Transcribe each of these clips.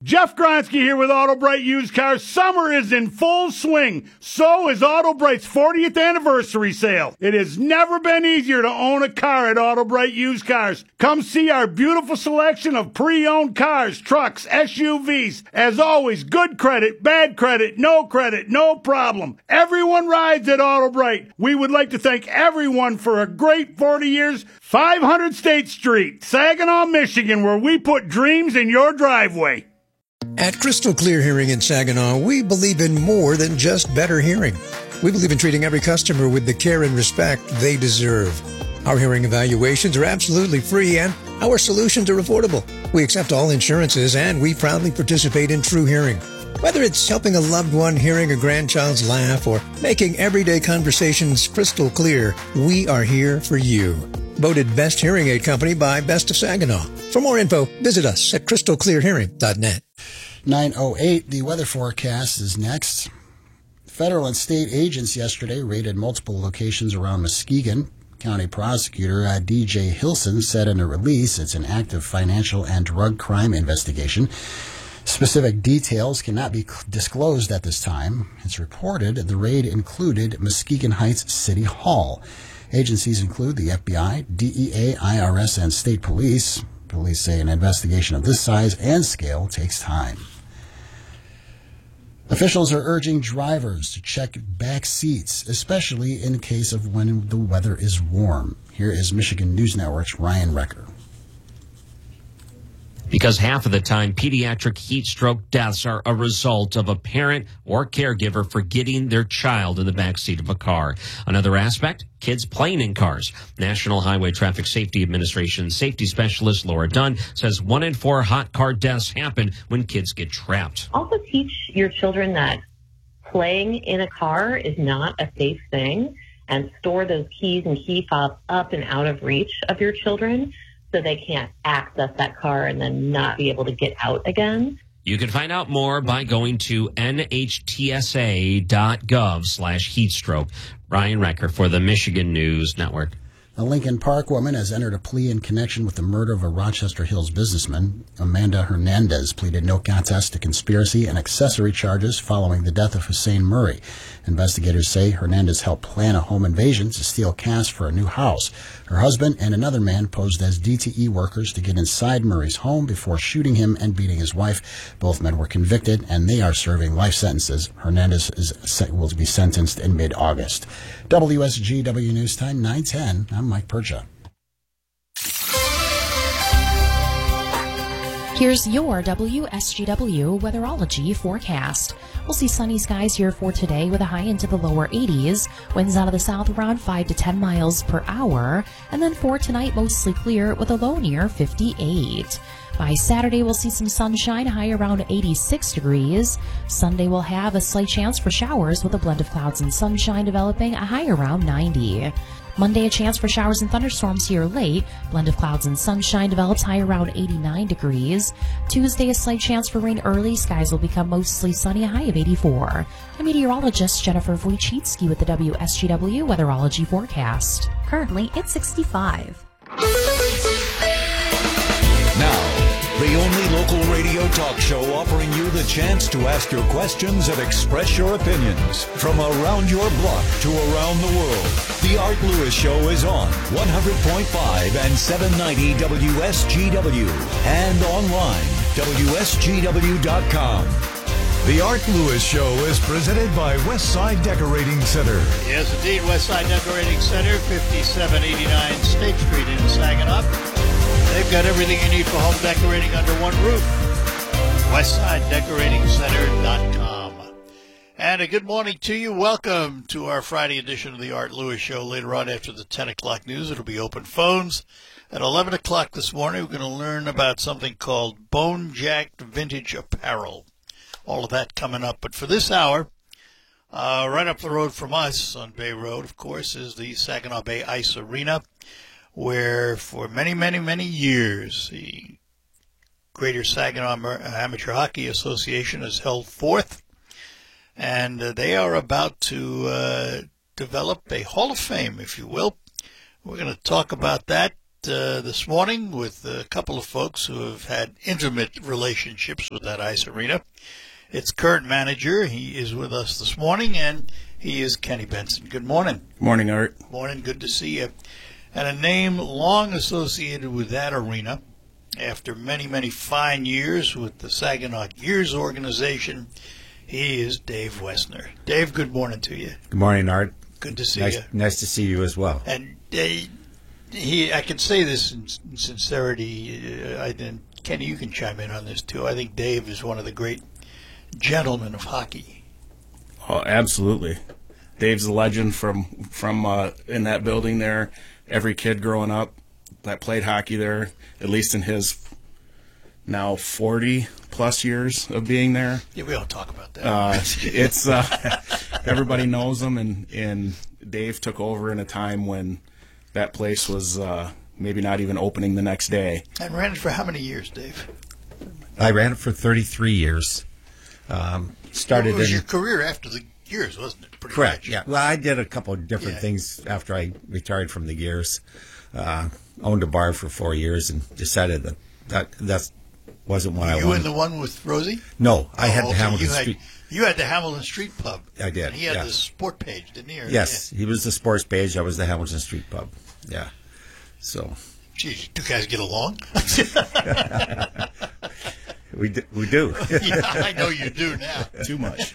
Jeff Gronsky here with AutoBright Used Cars. Summer is in full swing. So is AutoBright's 40th anniversary sale. It has never been easier to own a car at AutoBright Used Cars. Come see our beautiful selection of pre-owned cars, trucks, SUVs. As always, good credit, bad credit, no problem. Everyone rides at AutoBright. We would like to thank everyone for a great 40 years. 500 State Street, Saginaw, Michigan, where we put dreams in your driveway. At Crystal Clear Hearing in Saginaw, we believe in more than just better hearing. We believe in treating every customer with the care and respect they deserve. Our hearing evaluations are absolutely free and our solutions are affordable. We accept all insurances and we proudly participate in True Hearing. Whether it's helping a loved one hearing a grandchild's laugh or making everyday conversations crystal clear, we are here for you. Voted Best Hearing Aid Company by Best of Saginaw. For more info, visit us at crystalclearhearing.net. 9:08, the weather forecast is next. Federal and state agents yesterday raided multiple locations around Muskegon. County prosecutor D.J. Hilson said in a release it's an active financial and drug crime investigation. Specific details cannot be disclosed at this time. It's reported the raid included Muskegon Heights City Hall. Agencies include the FBI, DEA, IRS, and state police. Police say an investigation of this size and scale takes time. Officials are urging drivers to check back seats, especially in case of when the weather is warm. Here is Michigan News Network's Ryan Recker. Because half of the time, pediatric heat stroke deaths are a result of a parent or caregiver forgetting their child in the backseat of a car. Another aspect, kids playing in cars. National Highway Traffic Safety Administration safety specialist Laura Dunn says 1 in 4 hot car deaths happen when kids get trapped. Also teach your children that playing in a car is not a safe thing, and store those keys and key fobs up and out of reach of your children, so they can't access that car and then not be able to get out again. You can find out more by going to nhtsa.gov/heatstroke. Ryan Recker for the Michigan News Network. A Lincoln Park woman has entered a plea in connection with the murder of a Rochester Hills businessman. Amanda Hernandez pleaded no contest to conspiracy and accessory charges following the death of Hussein Murray. Investigators say Hernandez helped plan a home invasion to steal cash for a new house. Her husband and another man posed as DTE workers to get inside Murray's home before shooting him and beating his wife. Both men were convicted, and they are serving life sentences. Hernandez will be sentenced in mid-August. WSGW News Time, 9:10. I'm Mike Percha. Here's your WSGW weatherology forecast. We'll see sunny skies here for today with a high into the lower 80s, winds out of the south around 5 to 10 miles per hour, and then for tonight mostly clear with a low near 58. By Saturday, we'll see some sunshine, high around 86 degrees. Sunday, we'll have a slight chance for showers with a blend of clouds and sunshine developing, a high around 90. Monday, a chance for showers and thunderstorms here late. Blend of clouds and sunshine develops, high around 89 degrees. Tuesday, a slight chance for rain early. Skies will become mostly sunny, a high of 84. I'm meteorologist Jennifer Wojcicki with the WSGW weatherology forecast. Currently, it's 65. Now, the only local radio talk show offering you the chance to ask your questions and express your opinions from around your block to around the world. The Art Lewis Show is on 100.5 and 790 WSGW and online, WSGW.com. The Art Lewis Show is presented by Westside Decorating Center. Yes, indeed, Westside Decorating Center, 5789 State Street in Saginaw. They've got everything you need for home decorating under one roof. WestsideDecoratingCenter.com. And a good morning to you. Welcome to our Friday edition of the Art Lewis Show. Later on after the 10 o'clock news, it'll be open phones. At 11 o'clock this morning, we're going to learn about something called Bone Jacked Vintage Apparel. All of that coming up. But for this hour, right up the road from us on Bay Road, of course, is the Saginaw Bay Ice Arena, where for many, many, many years, the Greater Saginaw Amateur Hockey Association has held forth, and they are about to develop a Hall of Fame, if you will. We're going to talk about that this morning with a couple of folks who have had intimate relationships with that ice arena. Its current manager, he is with us this morning, and he is Kenny Benson. Good morning. Morning, Art. Morning, good to see you. And a name long associated with that arena, after many, many fine years with the Saginaw Gears organization, he is Dave Wessner. Dave, good morning to you. Good morning, Art. Good to see you. Nice to see you as well. And I can say this in sincerity. Kenny, you can chime in on this too. I think Dave is one of the great gentlemen of hockey. Oh, absolutely. Dave's a legend from in that building there. Every kid growing up that played hockey there, at least in his now 40-plus years of being there. Yeah, we don't talk about that. It's everybody knows him, and Dave took over in a time when that place was maybe not even opening the next day. And ran it for how many years, Dave? I ran it for 33 years. Started it was in your career after the Gears, wasn't it? Pretty correct. much. Yeah. Well, I did a couple of different things after I retired from the Gears. Owned a bar for 4 years and decided that wasn't what I wanted. You in the one with Rosie? No, I had the Hamilton Street. You had the Hamilton Street pub. I did. And he had the sport page, didn't he? Yes, he was the sports page. I was the Hamilton Street pub. Yeah. So. Geez, you two guys get along? We do. Yeah, I know you do now. Too much.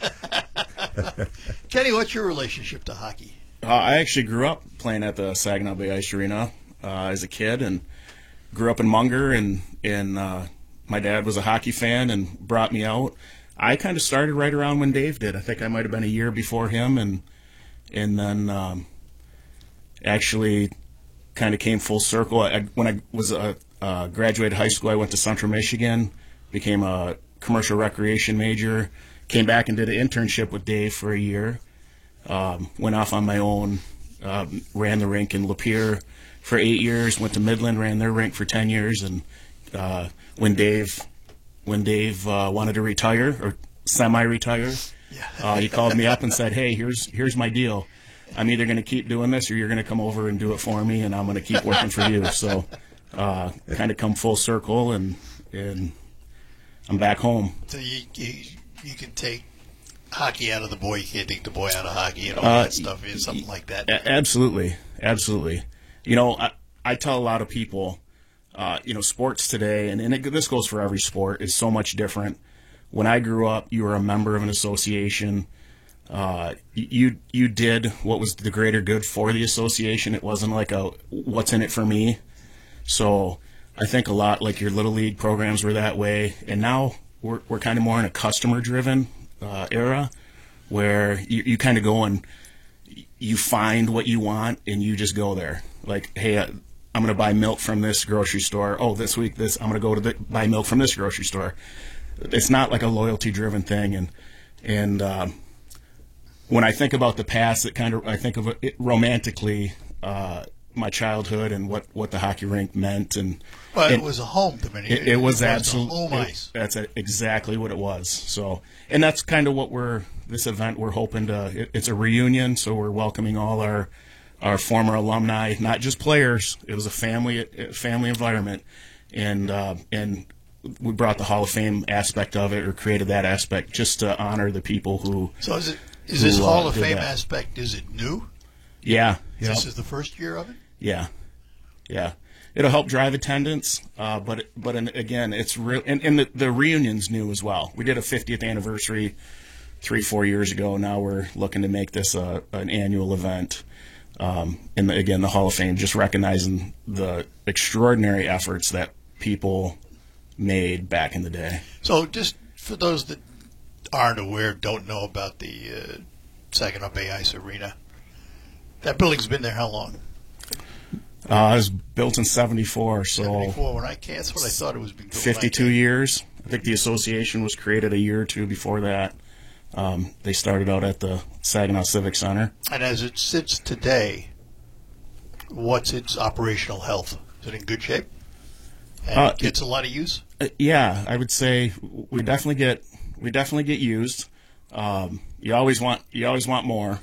Kenny, what's your relationship to hockey? I actually grew up playing at the Saginaw Bay Ice Arena as a kid, and grew up in Munger, and my dad was a hockey fan and brought me out. I kind of started right around when Dave did. I think I might have been a year before him, and then actually kind of came full circle. When I was graduated high school, I went to Central Michigan, became a commercial recreation major, came back and did an internship with Dave for a year, went off on my own, ran the rink in Lapeer for 8 years, went to Midland, ran their rink for 10 years, and when Dave wanted to retire or semi-retire, he called me up and said, "Hey, here's my deal. I'm either going to keep doing this or you're going to come over and do it for me, and I'm going to keep working for you." So kind of come full circle, and I'm back home. So you can take hockey out of the boy, you can't take the boy out of hockey and all that stuff, something like that. Absolutely. You know, I tell a lot of people, sports today, and this goes for every sport, is so much different. When I grew up, you were a member of an association. You did what was the greater good for the association. It wasn't like what's in it for me. So I think a lot like your Little League programs were that way. And now we're kind of more in a customer-driven era where you kind of go and you find what you want and you just go there. Like, hey, I'm going to buy milk from this grocery store. Oh, this week I'm going to go buy milk from this grocery store. It's not like a loyalty-driven thing. And when I think about the past, I think of it romantically, my childhood and what the hockey rink meant. Well, it was a home to many. It was absolutely home ice. That's exactly what it was. So, and that's kind of what this event we're hoping to. It's a reunion, so we're welcoming all our former alumni, not just players. It was a family environment, and we brought the Hall of Fame aspect of it, or created that aspect, just to honor the people who. So is this Hall of Fame aspect? Is it new? Yeah. This is the first year of it. Yeah. It'll help drive attendance, but again, it's real, and the reunion's new as well. We did a 50th anniversary 3-4 years ago. Now we're looking to make this an annual event. And again, the Hall of Fame, just recognizing the extraordinary efforts that people made back in the day. So just for those that aren't aware, don't know about the Saginaw Bay Ice Arena, that building's been there how long? It was built in 74, so 74. That's what I thought it was. 52 years. I think the association was created a year or two before that. They started out at the Saginaw Civic Center. And as it sits today, what's its operational health? Is it in good shape? And it gets a lot of use? Yeah, I would say we definitely get used. You always want more,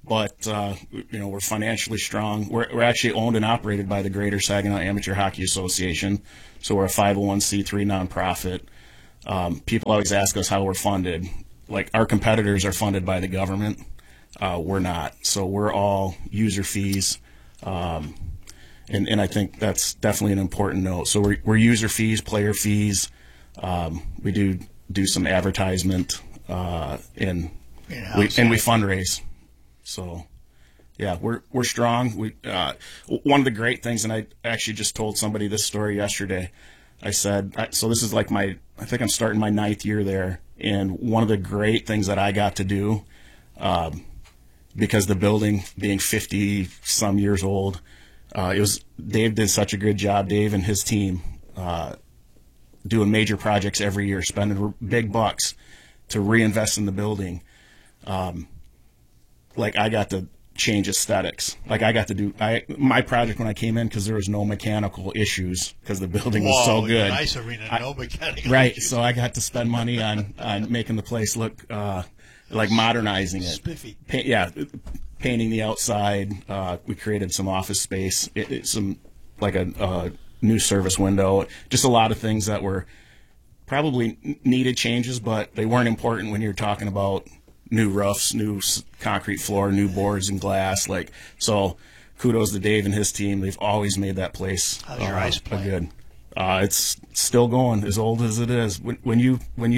but we're financially strong. We're actually owned and operated by the Greater Saginaw Amateur Hockey Association, so we're a 501c3 nonprofit. People always ask us how we're funded. Like, our competitors are funded by the government. We're not. So we're all user fees. And I think that's definitely an important note. So we're user fees, player fees. We do some advertisement, and we fundraise. So, yeah, we're strong. One of the great things, and I actually just told somebody this story yesterday. I said, so this is like I think I'm starting my 9th year there, and one of the great things that I got to do, because the building being 50 some years old, Dave did such a good job, Dave and his team, doing major projects every year, spending big bucks to reinvest in the building. Like, I got to change aesthetics. Like, I got to do my project when I came in, because there was no mechanical issues because the building was so good. Nice arena, no mechanical right, issues. so I got to spend money on making the place look like modernizing it. Spiffy. Painting the outside. We created some office space, a new service window, just a lot of things that were probably needed changes, but they weren't important when you're talking about new roofs, new concrete floor, new boards and glass. So kudos to Dave and his team. They've always made that place good. It's still going, as old as it is. When you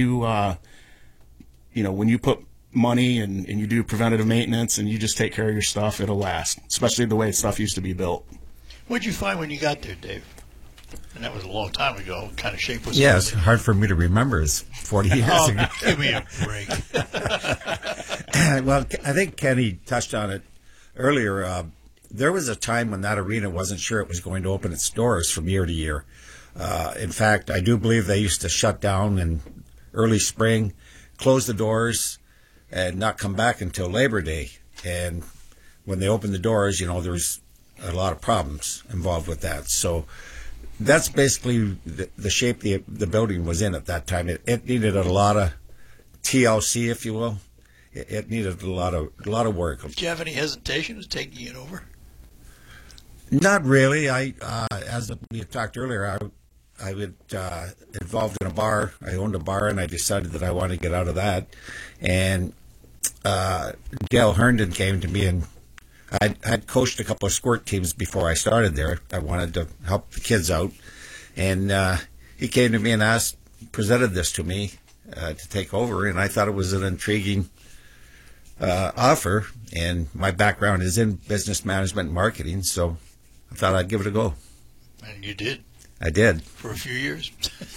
put money and you do preventative maintenance and you just take care of your stuff, it'll last, especially the way stuff used to be built. What did you find when you got there, Dave? And that was a long time ago. What kind of shape was it? Yeah, it's hard for me to remember. It's 40 years ago. Give me a break. Well, I think Kenny touched on it earlier. There was a time when that arena wasn't sure it was going to open its doors from year to year. In fact, I do believe they used to shut down in early spring, close the doors, and not come back until Labor Day. And when they opened the doors, there's a lot of problems involved with that. So that's basically the shape the building was in at that time. It needed a lot of TLC, if you will. It needed a lot of work. Did you have any hesitation of taking it over? Not really. As we had talked earlier, I was involved in a bar. I owned a bar, and I decided that I wanted to get out of that. And Gail Herndon came to me, and I'd coached a couple of squirt teams before I started there. I wanted to help the kids out. And he came to me and presented this to me to take over, and I thought it was an intriguing offer. And my background is in business management and marketing, so I thought I'd give it a go. And you did. I did. For a few years.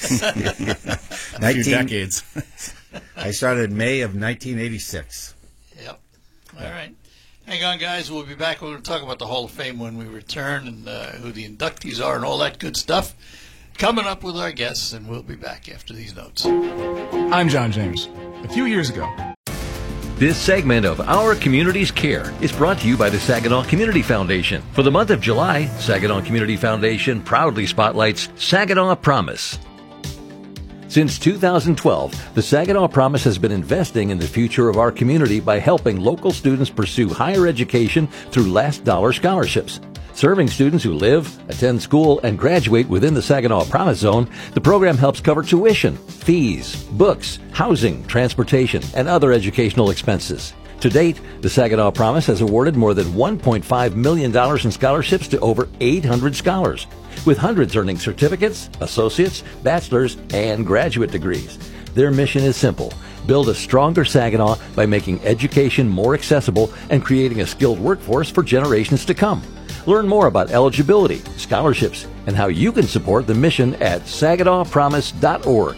A few decades. I started in May of 1986. Yep. All right. Hang on, guys. We'll be back. We're going to talk about the Hall of Fame when we return, and who the inductees are and all that good stuff. Coming up with our guests, and we'll be back after these notes. I'm John James. A few years ago. This segment of Our Community's Care is brought to you by the Saginaw Community Foundation. For the month of July, Saginaw Community Foundation proudly spotlights Saginaw Promise. Since 2012, the Saginaw Promise has been investing in the future of our community by helping local students pursue higher education through last dollar scholarships. Serving students who live, attend school, and graduate within the Saginaw Promise Zone, the program helps cover tuition, fees, books, housing, transportation, and other educational expenses. To date, the Saginaw Promise has awarded more than $1.5 million in scholarships to over 800 scholars, with hundreds earning certificates, associates, bachelor's, and graduate degrees. Their mission is simple: build a stronger Saginaw by making education more accessible and creating a skilled workforce for generations to come. Learn more about eligibility, scholarships, and how you can support the mission at saginawpromise.org.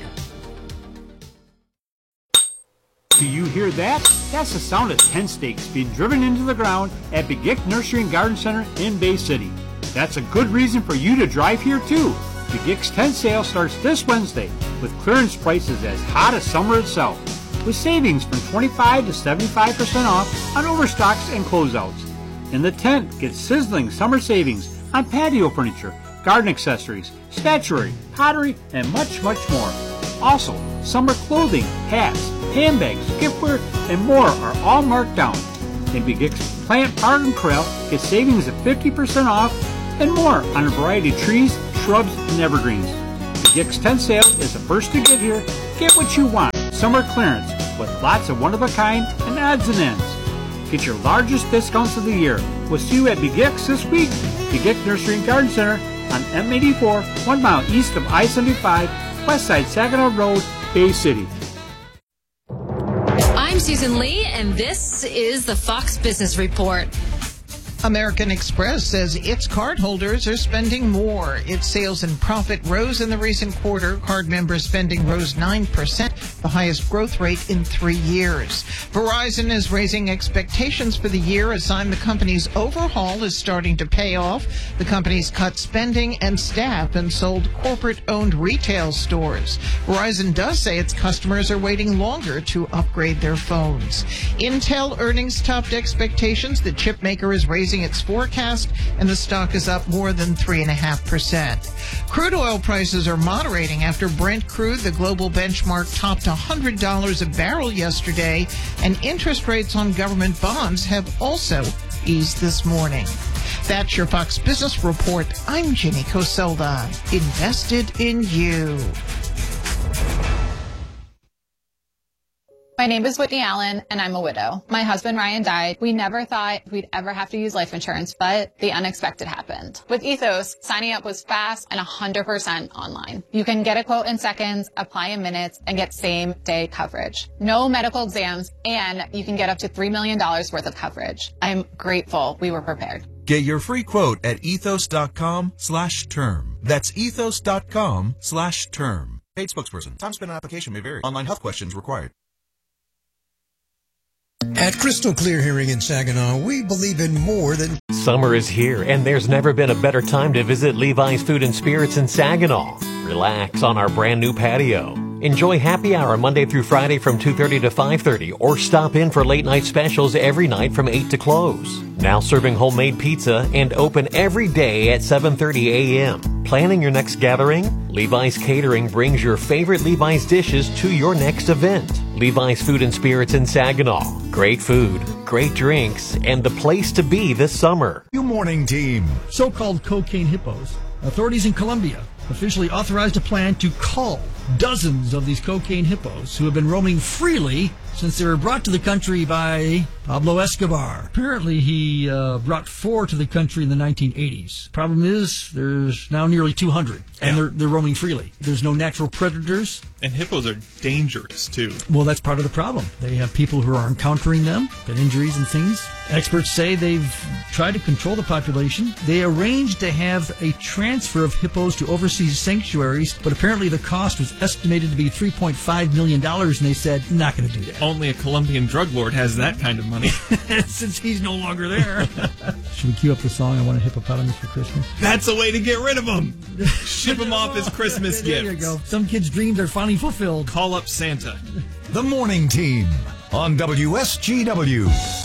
Do you hear that? That's the sound of tent stakes being driven into the ground at Begic Nursery and Garden Center in Bay City. That's a good reason for you to drive here too. Begic's tent sale starts this Wednesday with clearance prices as hot as summer itself, with savings from 25 to 75% off on overstocks and closeouts. In the tent, get sizzling summer savings on patio furniture, garden accessories, statuary, pottery, and much, much more. Also, summer clothing, hats, handbags, giftware, and more are all marked down. In Begix Plant Park and Corral, get savings of 50% off and more on a variety of trees, shrubs, and evergreens. Begix tent sale is the first to get here. Get what you want. Summer clearance with lots of one-of-a-kind and odds and ends. Get your largest discounts of the year. We'll see you at Begix this week. Begix Nursery and Garden Center on M84, 1 mile east of I-75, west side Saginaw Road, Bay City. I'm Susan Lee, and this is the Fox Business Report. American Express says its cardholders are spending more. Its sales and profit rose in the recent quarter. Card member spending rose 9%, the highest growth rate in 3 years. Verizon is raising expectations for the year, a sign the company's overhaul is starting to pay off. The company's cut spending and staff and sold corporate-owned retail stores. Verizon does say its customers are waiting longer to upgrade their phones. Intel earnings topped expectations. The chip maker is raising its forecast, and the stock is up more than 3.5%. Crude oil prices are moderating after Brent crude, the global benchmark, topped $100 a barrel yesterday, and interest rates on government bonds have also eased this morning. That's your Fox Business Report. I'm Jenny Coselda. Invested in you. My name is Whitney Allen, and I'm a widow. My husband, Ryan, died. We never thought we'd ever have to use life insurance, but the unexpected happened. With Ethos, signing up was fast and 100% online. You can get a quote in seconds, apply in minutes, and get same-day coverage. No medical exams, and you can get up to $3 million worth of coverage. I'm grateful we were prepared. Get your free quote at ethos.com/term. That's ethos.com/term. Paid spokesperson. Time spent on application may vary. Online health questions required. At Crystal Clear Hearing in Saginaw, we believe in more than... Summer is here, and there's never been a better time to visit Levi's Food and Spirits in Saginaw. Relax on our brand new patio. Enjoy happy hour Monday through Friday from 2:30 to 5:30, or stop in for late night specials every night from 8 to close. Now serving homemade pizza and open every day at 7:30 a.m. Planning your next gathering? Levi's Catering brings your favorite Levi's dishes to your next event. Levi's Food and Spirits in Saginaw. Great food, great drinks, and the place to be this summer. New morning team. So-called cocaine hippos. Authorities in Colombia officially authorized a plan to cull dozens of these cocaine hippos who have been roaming freely since they were brought to the country by Pablo Escobar. Apparently, he brought 4 to the country in the 1980s. Problem is, there's now nearly 200, and they're roaming freely. There's no natural predators. And hippos are dangerous, too. Well, that's part of the problem. They have people who are encountering them, get injuries and things. Experts say they've tried to control the population. They arranged to have a transfer of hippos to overseas sanctuaries, but apparently the cost was estimated to be $3.5 million, and they said, not going to do that. Only a Colombian drug lord has that kind of money. Since he's no longer there. Should we cue up the song, I Want a Hippopotamus for Christmas? That's a way to get rid of them. Ship them off as Christmas gifts. There you go. Some kids' dreams are finally fulfilled. Call up Santa. The Morning Team on WSGW.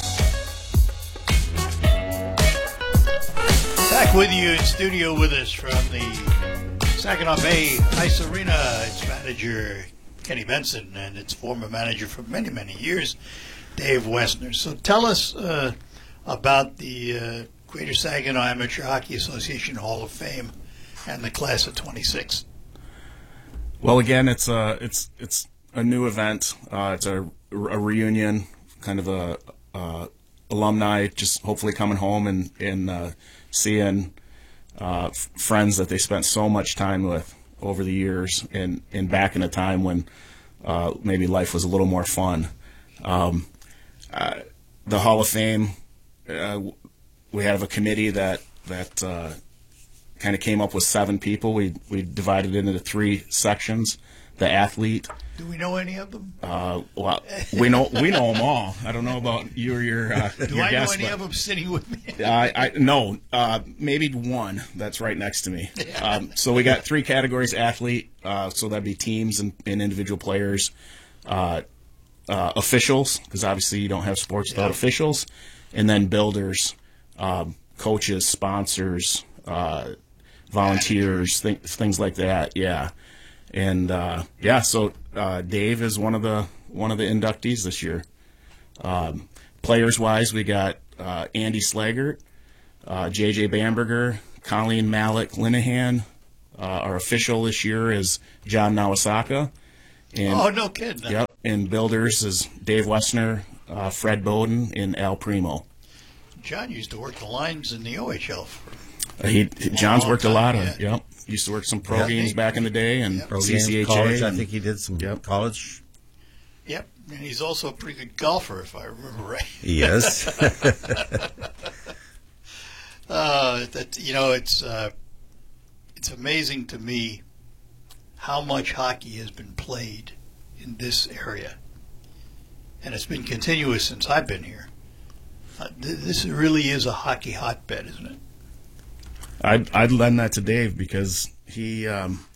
Back with you in studio with us from the Saginaw Bay Ice Arena. Its manager, Kenny Benson, and its former manager for many, many years, Dave Westner. So tell us about the Greater Saginaw Amateur Hockey Association Hall of Fame and the class of 26. Well, again, it's a new event. It's a reunion, kind of a alumni just hopefully coming home and seeing friends that they spent so much time with over the years, and back in a time when maybe life was a little more fun. The Hall of Fame, we have a committee that kind of came up with 7 people. We divided it into 3 sections. The athlete. Do we know any of them? Well, we know them all. I don't know about you or your Do your I guest, know any of them sitting with me? No, maybe one that's right next to me. So we got 3 categories: athlete, so that'd be teams and individual players, officials, because obviously you don't have sports without officials, and then builders, coaches, sponsors, volunteers, things like that. Yeah. And so Dave is one of the inductees this year. Players-wise, we got Andy Slagert, J.J. Bamberger, Colleen Malik Linehan. Our official this year is John Nawasaka. And, oh, no kidding. Yep. And builders is Dave Wessner, Fred Bowden, and Al Primo. John used to work the lines in the OHL. John's worked a lot of, yep. Used to work some pro games back in the day and pro CCHA. Games, college, I think he did some college. Yep, and he's also a pretty good golfer, if I remember right. Yes. It's amazing to me how much hockey has been played in this area, and it's been continuous since I've been here. This really is a hockey hotbed, isn't it? I'd lend that to Dave because he.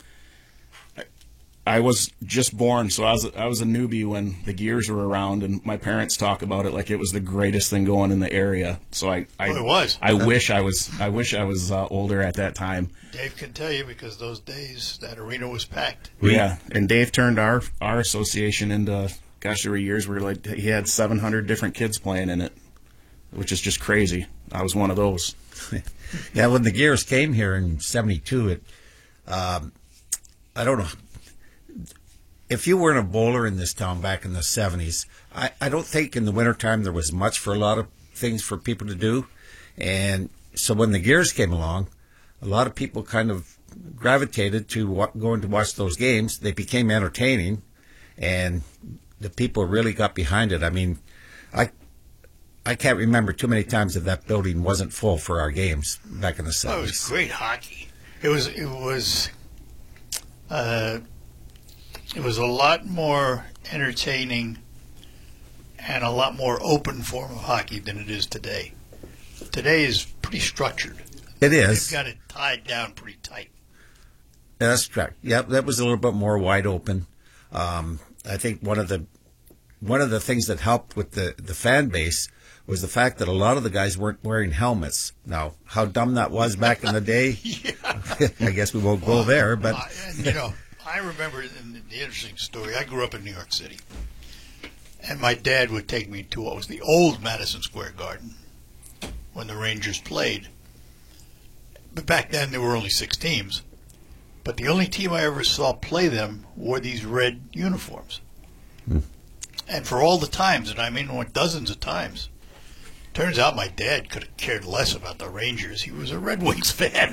I was just born, so I was a newbie when the Gears were around, and my parents talk about it like it was the greatest thing going in the area. So it was. I wish I was older at that time. Dave can tell you because those days that arena was packed. Yeah, and Dave turned our association into, gosh, there were years where like he had 700 different kids playing in it, which is just crazy. I was one of those. Yeah, when the Gears came here in '72, I don't know. If you weren't a bowler in this town back in the 70s, I don't think in the wintertime there was much for a lot of things for people to do. And so when the Gears came along, a lot of people kind of gravitated to going to watch those games. They became entertaining, and the people really got behind it. I mean, I can't remember too many times that building wasn't full for our games back in the 70s. Oh, it was great hockey. It was a lot more entertaining and a lot more open form of hockey than it is today. Today is pretty structured. It is. They've got it tied down pretty tight. That's correct. Yep, that was a little bit more wide open. I think one of the things that helped with the fan base was the fact that a lot of the guys weren't wearing helmets. Now, how dumb that was back in the day, I guess we won't go there. But I remember the interesting story. I grew up in New York City, and my dad would take me to what was the old Madison Square Garden when the Rangers played. But back then there were only 6 teams. But the only team I ever saw play them wore these red uniforms. And for all the times, and I mean dozens of times, turns out my dad could have cared less about the Rangers. He was a Red Wings fan.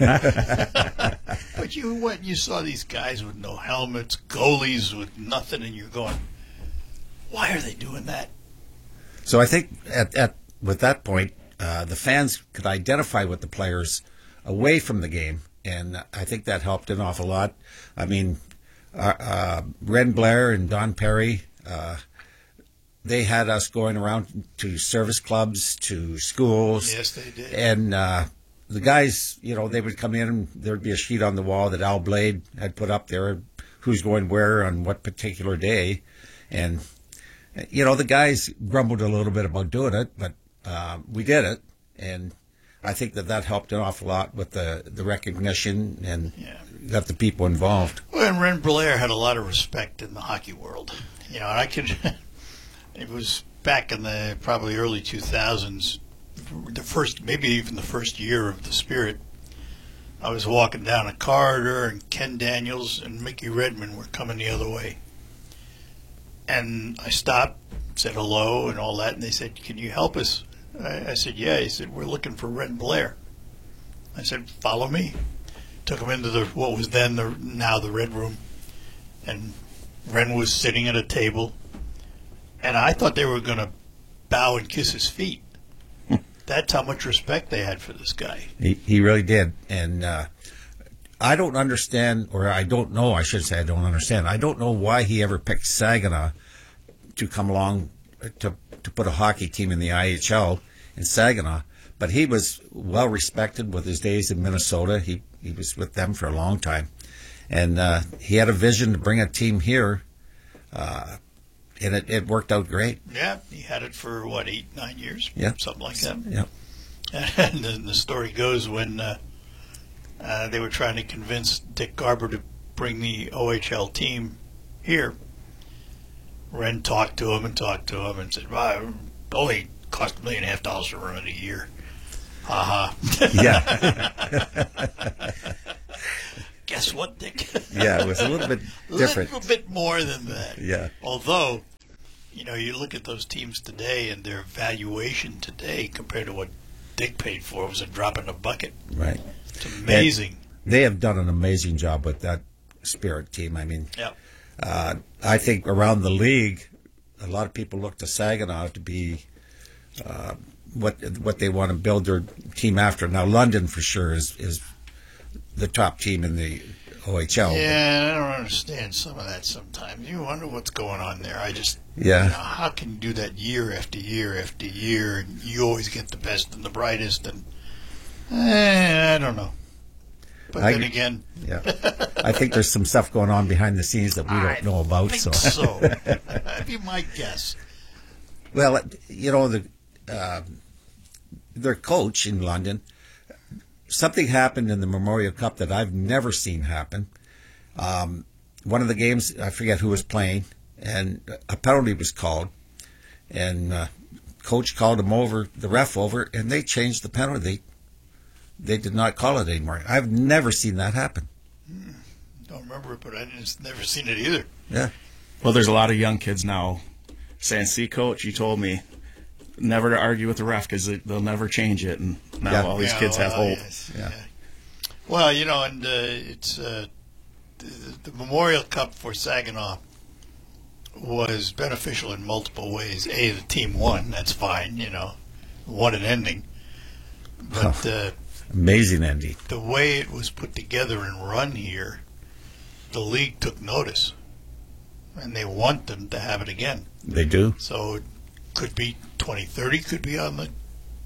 But you saw these guys with no helmets, goalies with nothing, and you're going, why are they doing that? So I think with that point, the fans could identify with the players away from the game, and I think that helped an awful lot. I mean, Ren Blair and Don Perry, they had us going around to service clubs, to schools. Yes, they did. And the guys, they would come in and there would be a sheet on the wall that Al Blade had put up there, who's going where on what particular day. And, the guys grumbled a little bit about doing it, but we did it. And I think that helped an awful lot with the recognition and got the people involved. Well, and Ren Blair had a lot of respect in the hockey world. And I could... It was back in the probably early 2000s, maybe even the first year of the Spirit. I was walking down a corridor, and Ken Daniels and Mickey Redmond were coming the other way. And I stopped, said hello and all that, and they said, "Can you help us?" I said, "Yeah." He said, "We're looking for Ren Blair." I said, "Follow me." Took him into what was then now the Red Room, and Ren was sitting at a table. And I thought they were going to bow and kiss his feet. That's how much respect they had for this guy. He really did. And I don't understand, or I don't know, I should say I don't understand. I don't know why he ever picked Saginaw to come along to put a hockey team in the IHL in Saginaw. But he was well respected with his days in Minnesota. He was with them for a long time. And he had a vision to bring a team here. And it worked out great. Yeah, he had it for, 8-9 years? Yeah. Something like that. Yeah. And then the story goes when they were trying to convince Dick Garber to bring the OHL team here, Ren talked to him and said, well, only cost $1.5 million to run it a year. Ha Yeah. Guess what, Dick? Yeah, it was a little bit different. A little bit more than that. Yeah. Although, you look at those teams today and their valuation today compared to what Dick paid for, it was a drop in the bucket. Right. It's amazing. And they have done an amazing job with that Spirit team. I mean, I think around the league, a lot of people look to Saginaw to be what they want to build their team after. Now, London for sure is the top team in the OHL. Yeah, I don't understand some of that sometimes. You wonder what's going on there. How can you do that year after year after year, and you always get the best and the brightest, and I don't know. But then again... Yeah. I think there's some stuff going on behind the scenes that we don't know about. I think so. That'd be my guess. Well, their coach in London, something happened in the Memorial Cup that I've never seen happen. One of the games, I forget who was playing, and a penalty was called. And coach called him over, the ref over, and they changed the penalty. They did not call it anymore. I've never seen that happen. Don't remember it, but I just never seen it either. Yeah. Well, there's a lot of young kids now saying, see, coach, you told me never to argue with the ref because they'll never change it. And now all these kids have hope. Yes, yeah. Well, and it's the Memorial Cup for Saginaw was beneficial in multiple ways. The team won. That's fine, what an ending. But amazing ending. The way it was put together and run here, the league took notice, and they want them to have it again. They do. So it could be 2030, could be on the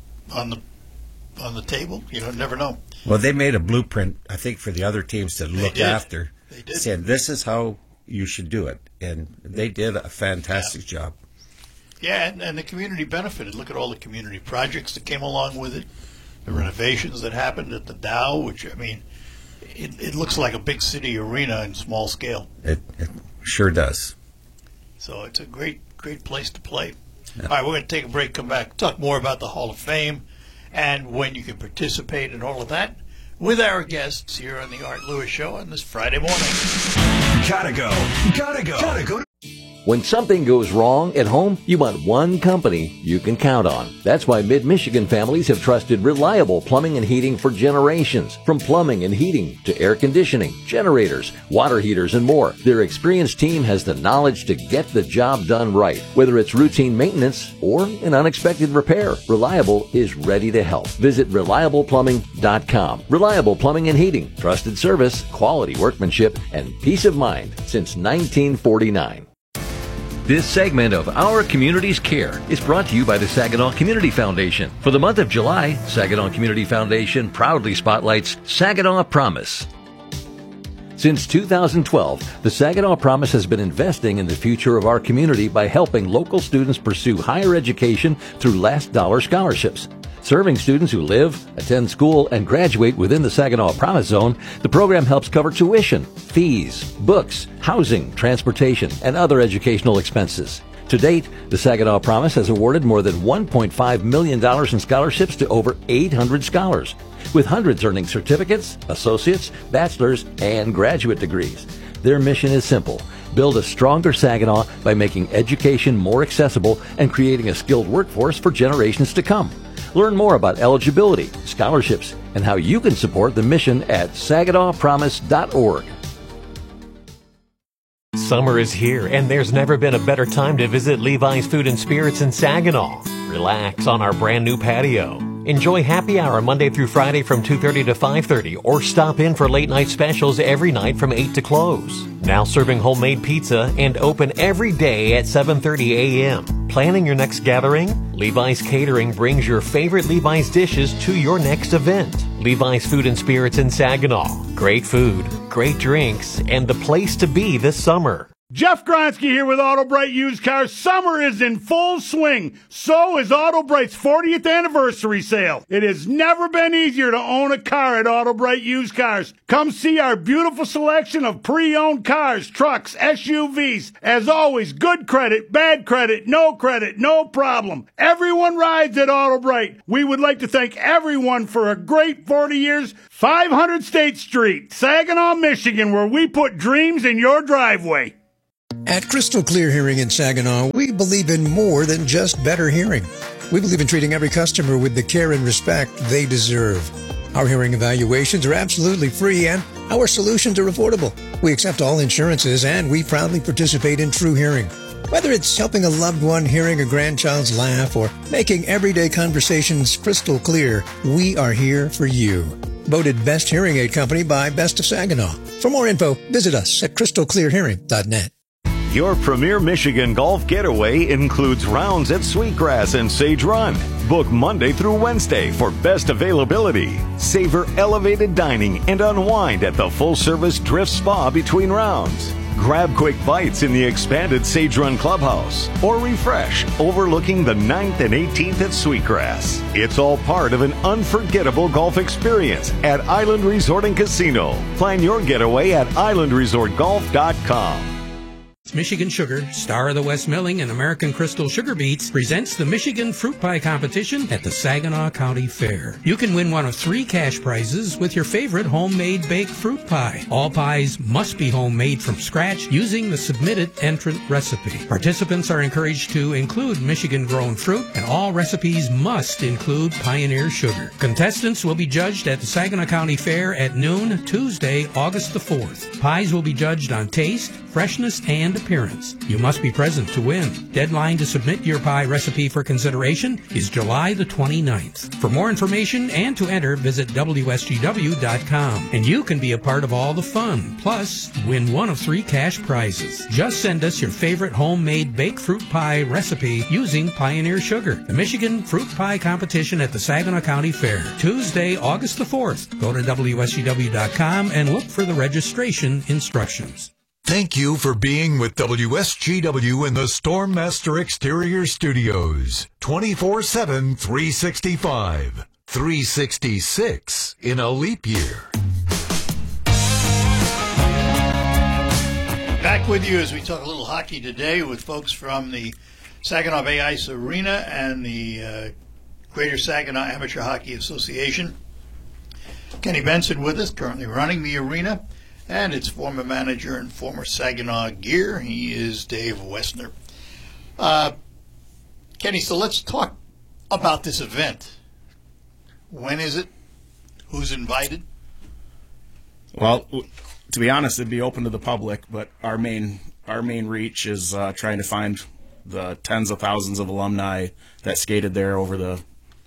table. Never know. Well, they made a blueprint, I think, for the other teams to look after. They did. Saying this is how you should do it, and they did a fantastic job. Yeah, and the community benefited. Look at all the community projects that came along with it. The renovations that happened at the Dow, which, it looks like a big city arena in small scale. It sure does. So it's a great place to play. Yeah. All right, we're going to take a break, come back, talk more about the Hall of Fame and when you can participate and all of that with our guests here on the Art Lewis Show on this Friday morning. Gotta go. When something goes wrong at home, you want one company you can count on. That's why Mid-Michigan families have trusted reliable plumbing and heating for generations. From plumbing and heating to air conditioning, generators, water heaters, and more, their experienced team has the knowledge to get the job done right. Whether it's routine maintenance or an unexpected repair, Reliable is ready to help. Visit ReliablePlumbing.com. Reliable Plumbing and Heating. Trusted service, quality workmanship, and peace of mind since 1949. This segment of Our Community's Care is brought to you by the Saginaw Community Foundation. For the month of July, Saginaw Community Foundation proudly spotlights Saginaw Promise. Since 2012, the Saginaw Promise has been investing in the future of our community by helping local students pursue higher education through last dollar scholarships. Serving students who live, attend school, and graduate within the Saginaw Promise Zone, the program helps cover tuition, fees, books, housing, transportation, and other educational expenses. To date, the Saginaw Promise has awarded more than $1.5 million in scholarships to over 800 scholars, with hundreds earning certificates, associates, bachelor's, and graduate degrees. Their mission is simple: build a stronger Saginaw by making education more accessible and creating a skilled workforce for generations to come. Learn more about eligibility, scholarships, and how you can support the mission at SaginawPromise.org. Summer is here, and there's never been a better time to visit Levi's Food and Spirits in Saginaw. Relax on our brand new patio. Enjoy happy hour Monday through Friday from 2:30 to 5:30, or stop in for late night specials every night from 8 to close. Now serving homemade pizza and open every day at 7:30 a.m. Planning your next gathering? Levi's Catering brings your favorite Levi's dishes to your next event. Levi's Food and Spirits in Saginaw. Great food, great drinks, and the place to be this summer. Jeff Gronsky here with AutoBright Used Cars. Summer is in full swing. So is AutoBright's 40th anniversary sale. It has never been easier to own a car at AutoBright Used Cars. Come see our beautiful selection of pre-owned cars, trucks, SUVs. As always, good credit, bad credit, no problem. Everyone rides at AutoBright. We would like to thank everyone for a great 40 years. 500 State Street, Saginaw, Michigan, where we put dreams in your driveway. At Crystal Clear Hearing in Saginaw, we believe in more than just better hearing. We believe in treating every customer with the care and respect they deserve. Our hearing evaluations are absolutely free and our solutions are affordable. We accept all insurances and we proudly participate in True Hearing. Whether it's helping a loved one hearing a grandchild's laugh or making everyday conversations crystal clear, we are here for you. Voted Best Hearing Aid Company by Best of Saginaw. For more info, visit us at crystalclearhearing.net. Your premier Michigan golf getaway includes rounds at Sweetgrass and Sage Run. Book Monday through Wednesday for best availability. Savor elevated dining and unwind at the full-service Drift Spa between rounds. Grab quick bites in the expanded Sage Run Clubhouse or refresh overlooking the 9th and 18th at Sweetgrass. It's all part of an unforgettable golf experience at Island Resort and Casino. Plan your getaway at islandresortgolf.com. Michigan Sugar, Star of the West Milling, and American Crystal Sugar Beets presents the Michigan Fruit Pie Competition at the Saginaw County Fair. You can win one of 3 cash prizes with your favorite homemade baked fruit pie. All pies must be homemade from scratch using the submitted entrant recipe. Participants are encouraged to include Michigan-grown fruit, and all recipes must include Pioneer sugar. Contestants will be judged at the Saginaw County Fair at noon Tuesday, August the 4th. Pies will be judged on taste, freshness, and appearance. You must be present to win. Deadline to submit your pie recipe for consideration is July the 29th. For more information and to enter, visit WSGW.com. And you can be a part of all the fun. Plus, win one of 3 cash prizes. Just send us your favorite homemade baked fruit pie recipe using Pioneer Sugar. The Michigan Fruit Pie Competition at the Saginaw County Fair. Tuesday, August the 4th. Go to WSGW.com and look for the registration instructions. Thank you for being with WSGW in the Stormmaster Exterior Studios. 24/7, 365. 366 in a leap year. Back with you as we talk a little hockey today with folks from the Saginaw Bay Ice Arena and the Greater Saginaw Amateur Hockey Association. Kenny Benson with us, currently running the arena, and its former manager and former Saginaw Gear. He is Dave Westner. Kenny, so let's talk about this event. When is it? Who's invited? Well, to be honest, it'd be open to the public, but our main reach is trying to find the tens of thousands of alumni that skated there over the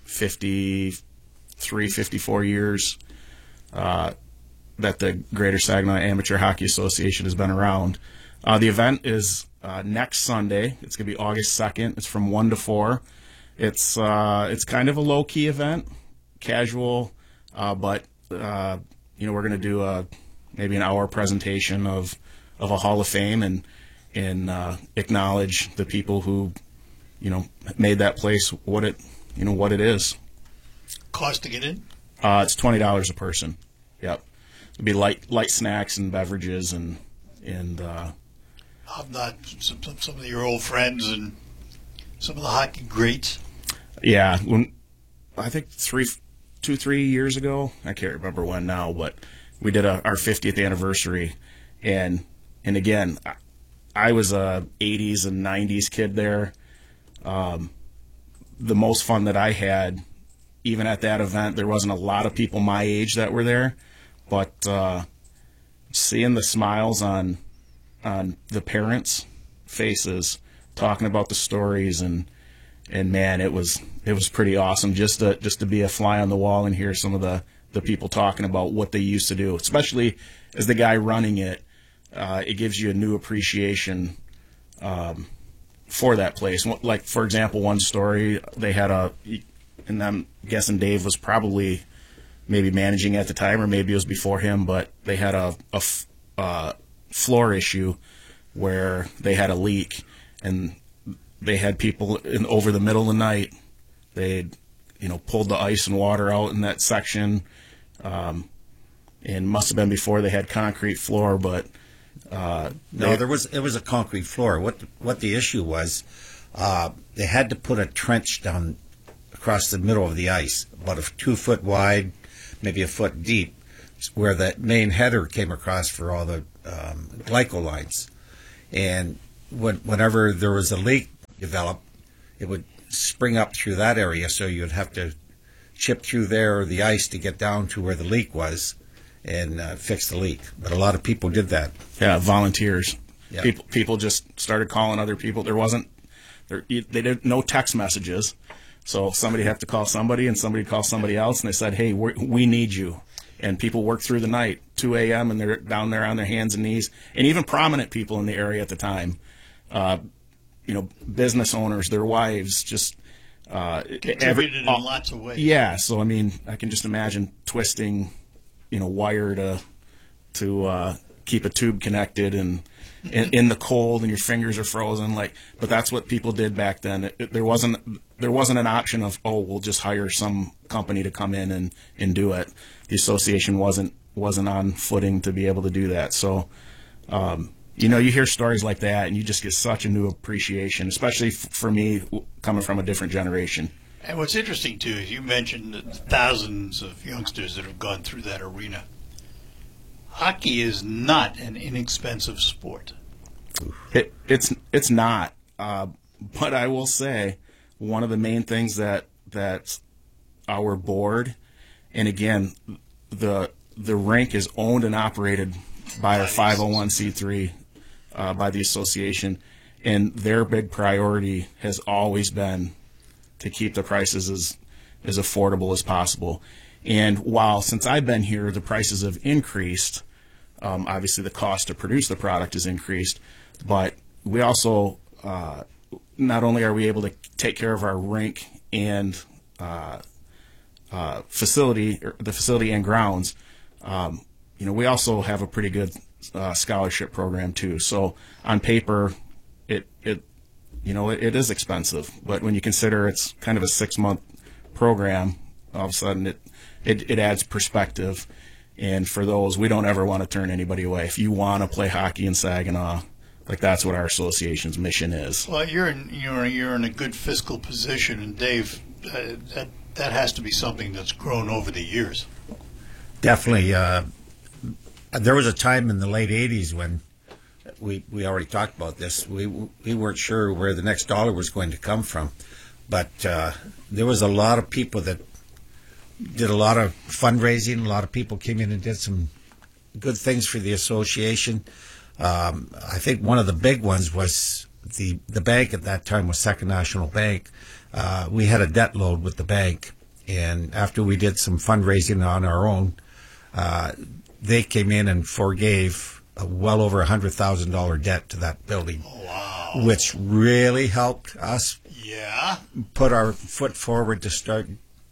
53, 54 years that the Greater Saginaw Amateur Hockey Association has been around. The event is next Sunday. It's going to be August 2nd. It's from 1 to 4. It's kind of a low-key event, casual, but we're going to do maybe an hour presentation of a Hall of Fame and acknowledge the people who made that place what it is. Cost to get in? It's $20 a person. Yep. It'll be light snacks and beverages and I've not some of your old friends and some of the hockey greats. Yeah, I think 3 years ago, I can't remember when now, but we did our 50th anniversary, and again, I was a 80s and 90s kid there. The most fun that I had, even at that event, there wasn't a lot of people my age that were there. But seeing the smiles on the parents' faces, talking about the stories, and man, it was pretty awesome just to be a fly on the wall and hear some of the people talking about what they used to do. Especially as the guy running it, it gives you a new appreciation for that place. Like, for example, one story, they had and I'm guessing Dave was probably maybe managing at the time, or maybe it was before him, but they had a floor issue where they had a leak, and they had people over the middle of the night. They'd, pulled the ice and water out in that section, and must have been before they had concrete floor, but no, it was a concrete floor. What the issue was, they had to put a trench down across the middle of the ice, about 2 foot wide, maybe a foot deep, where the main header came across for all the glyco lines. And whenever there was a leak developed, it would spring up through that area, so you'd have to chip through there or the ice to get down to where the leak was and fix the leak. But a lot of people did that. Yeah, volunteers. Yeah. People just started calling other people. They didn't no text messages, so somebody had to call somebody, and somebody called somebody else, and they said, "Hey, we need you." And people worked through the night, 2 a.m., and they're down there on their hands and knees. And even prominent people in the area at the time, business owners, their wives, just contributed in lots of ways. Yeah, so I mean, I can just imagine twisting, wire to keep a tube connected and in the cold, and your fingers are frozen. But that's what people did back then. There wasn't an option of, we'll just hire some company to come in and do it. The association wasn't on footing to be able to do that. So, you hear stories like that, and you just get such a new appreciation, especially for me coming from a different generation. And what's interesting, too, is you mentioned the thousands of youngsters that have gone through that arena. Hockey is not an inexpensive sport. It's not. But I will say, one of the main things that our board, and again, the rink is owned and operated by our 501c3, by the association, and their big priority has always been to keep the prices as affordable as possible. And while since I've been here, the prices have increased, obviously the cost to produce the product has increased, but we also, not only are we able to take care of our rink and the facility and grounds, we also have a pretty good scholarship program too. So on paper, it is expensive, but when you consider it's kind of a 6-month program, all of a sudden it adds perspective. And for those, we don't ever want to turn anybody away. If you want to play hockey in Saginaw, that's what our association's mission is. Well, you're in a good fiscal position, and Dave, that has to be something that's grown over the years. Definitely. There was a time in the late 80s when we already talked about this. We weren't sure where the next dollar was going to come from, but there was a lot of people that did a lot of fundraising. A lot of people came in and did some good things for the association. I think one of the big ones was the bank at that time was Second National Bank. We had a debt load with the bank, and after we did some fundraising on our own, they came in and forgave a well over $100,000 debt to that building. Oh, wow. Which really helped us put our foot forward to start,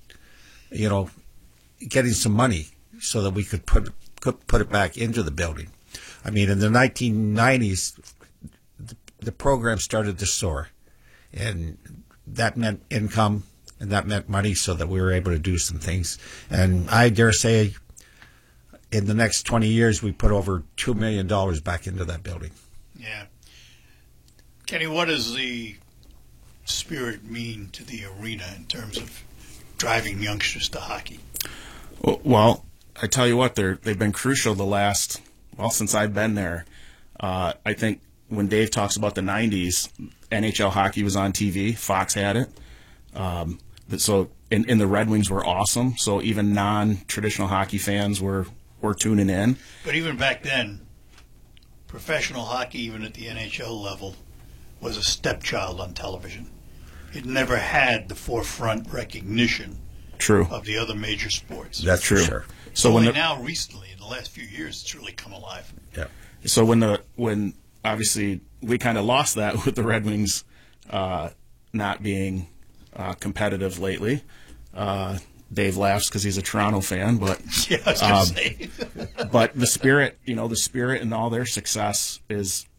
getting some money so that we could put it back into the building. I mean, in the 1990s, the program started to soar, and that meant income, and that meant money, so that we were able to do some things. And I dare say, in the next 20 years, we put over $2 million back into that building. Yeah. Kenny, what does the spirit mean to the arena in terms of driving youngsters to hockey? Well, I tell you what, they've been crucial since I've been there. I think when Dave talks about the 90s, NHL hockey was on TV. Fox had it. And the Red Wings were awesome. So even non-traditional hockey fans were tuning in. But even back then, professional hockey, even at the NHL level, was a stepchild on television. It never had the forefront recognition of the other major sports. That's true. Sure. So now, recently, in the last few years, it's really come alive. Yeah. So when obviously we kind of lost that with the Red Wings not being competitive lately. Dave laughs because he's a Toronto fan, but yeah, I was gonna say. But the spirit and all their success is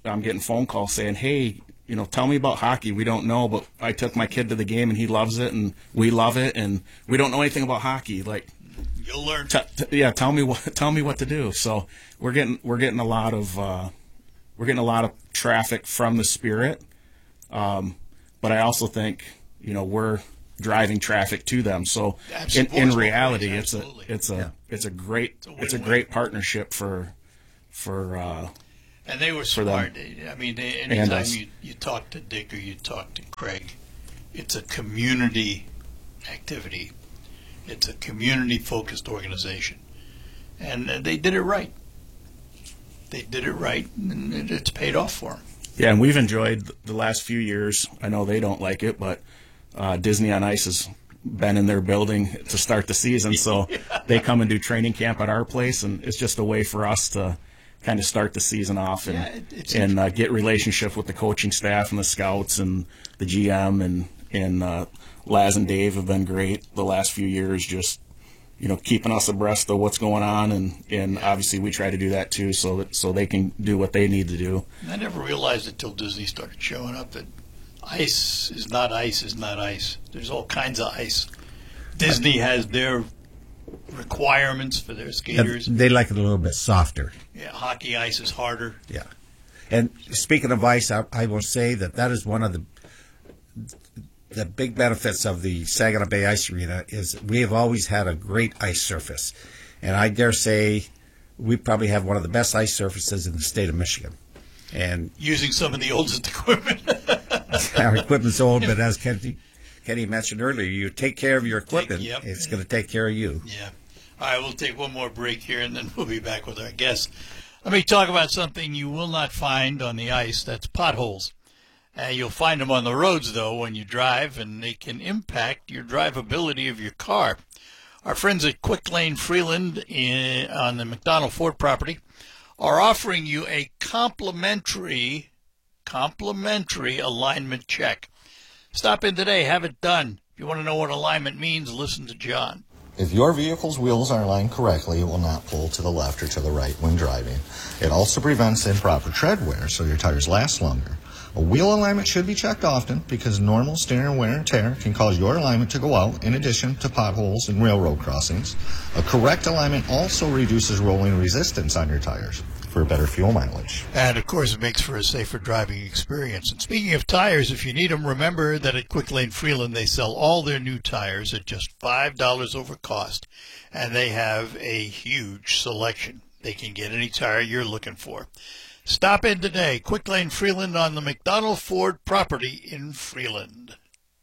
I'm getting phone calls saying, hey, tell me about hockey. We don't know, but I took my kid to the game and he loves it and we love it, and we don't know anything about hockey. Like, you'll learn. Tell me what to do. So we're getting a lot of traffic from the Spirit, but I also think we're driving traffic to them. So in reality, it's a great partnership for. And they were smart. I mean, anytime you talk to Dick or you talk to Craig, it's a community activity. It's a community-focused organization. And they did it right. And it's paid off for them. Yeah, and we've enjoyed the last few years. I know they don't like it, but Disney on Ice has been in their building to start the season, so they come and do training camp at our place, and it's just a way for us to kind of start the season off and get relationship with the coaching staff and the scouts and the GM and Laz and Dave have been great the last few years, just keeping us abreast of what's going on, and obviously we try to do that too, so they can do what they need to do. And I never realized it till Disney started showing up that ice is not ice. There's all kinds of ice. Disney has their requirements for their skaters. They like it a little bit softer. Yeah, hockey ice is harder. Yeah. And speaking of ice, I will say that is one of the big benefits of the Saginaw Bay Ice Arena is we have always had a great ice surface. And I dare say we probably have one of the best ice surfaces in the state of Michigan. And using some of the oldest equipment. Our equipment's old, but as Kenny mentioned earlier, you take care of your equipment, it's going to take care of you. Yeah. All right, we'll take one more break here, and then we'll be back with our guests. Let me talk about something you will not find on the ice. That's potholes. You'll find them on the roads, though, when you drive, and they can impact your drivability of your car. Our friends at Quick Lane Freeland on the McDonald Ford property are offering you a complimentary alignment check. Stop in today, have it done. If you want to know what alignment means, listen to John. If your vehicle's wheels are aligned correctly, it will not pull to the left or to the right when driving. It also prevents improper tread wear, so your tires last longer. A wheel alignment should be checked often because normal steering wear and tear can cause your alignment to go out in addition to potholes and railroad crossings. A correct alignment also reduces rolling resistance on your tires for better fuel mileage. And, of course, it makes for a safer driving experience. And speaking of tires, if you need them, remember that at Quick Lane Freeland, they sell all their new tires at just $5 over cost, and they have a huge selection. They can get any tire you're looking for. Stop in today. Quick Lane Freeland on the McDonald Ford property in Freeland.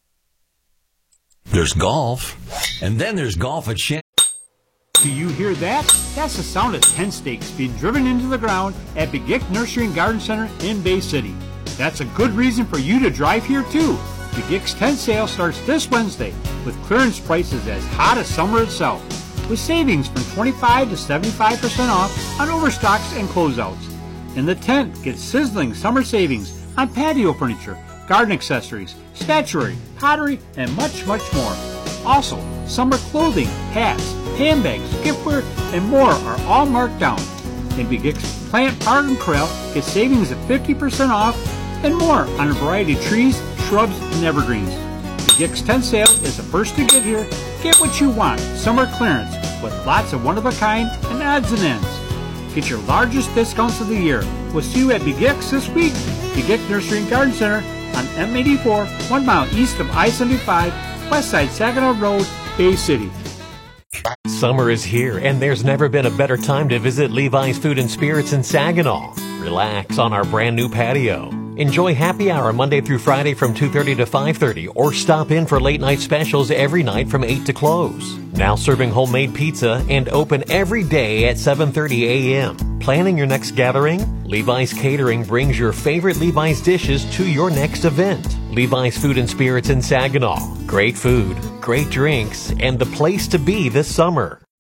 There's golf, and then there's golf at Shannon. Do you hear that? That's the sound of 10 stakes being driven into the ground at Begic Nursery and Garden Center in Bay City. That's a good reason for you to drive here too. Begic's 10 sale starts this Wednesday with clearance prices as hot as summer itself, with savings from 25 to 75% off on overstocks and closeouts. In the tent, get sizzling summer savings on patio furniture, garden accessories, statuary, pottery, and much, much more. Also, summer clothing, hats, handbags, giftware, and more are all marked down. In Begic's Plant, Park, and Corral, get savings of 50% off and more on a variety of trees, shrubs, and evergreens. Begic's 10 sale is the first to get here. Get what you want, summer clearance, with lots of one-of-a-kind and odds and ends. Get your largest discounts of the year. We'll see you at Begic's this week. Begic Nursery and Garden Center on M84, 1 mile east of I-75, west side Saginaw Road, Bay City. Summer is here, and there's never been a better time to visit Levi's Food and Spirits in Saginaw. Relax on our brand new patio. Enjoy happy hour Monday through Friday from 2:30 to 5:30, or stop in for late night specials every night from 8 to close. Now serving homemade pizza and open every day at 7:30 a.m. Planning your next gathering? Levi's Catering brings your favorite Levi's dishes to your next event. Levi's Food and Spirits in Saginaw. Great food, great drinks, and the place to be this summer.